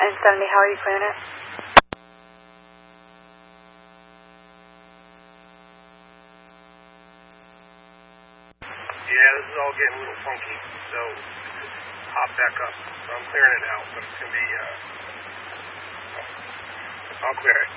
N70, how are you clearing it? Yeah, this is all getting a little funky, so hop back up. So I'm clearing it out, but it's going to be, I'll clear it.